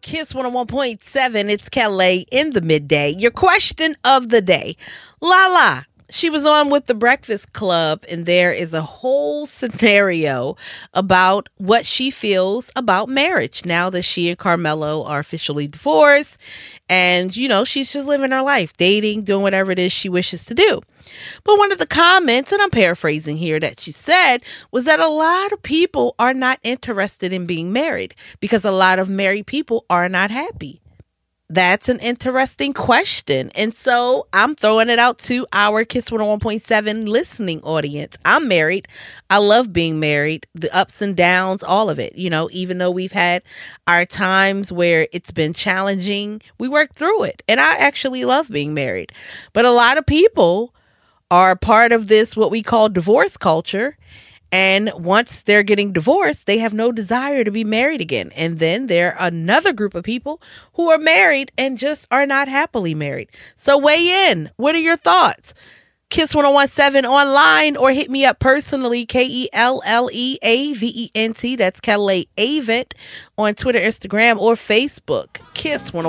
Kiss 101.7. It's Kelly in the midday. Your question of the day. Lala. She was on with the Breakfast Club, and there is a whole scenario about what she feels about marriage now that she and Carmelo are officially divorced. And, you know, she's just living her life, dating, doing whatever it is she wishes to do. But one of the comments, and I'm paraphrasing here, that she said was that a lot of people are not interested in being married because a lot of married people are not happy. That's an interesting question. And so I'm throwing it out to our Kiss 101.7 listening audience. I'm married. I love being married, the ups and downs, all of it. You know, even though we've had our times where it's been challenging, we work through it. And I actually love being married. But a lot of people are part of this, what we call divorce culture. And once they're getting divorced, they have no desire to be married again. And then there are another group of people who are married and just are not happily married. So weigh in. What are your thoughts? Kiss 101.7 online, or hit me up personally, KELLEAVENT. That's Kelly Avent on Twitter, Instagram, or Facebook. Kiss 101.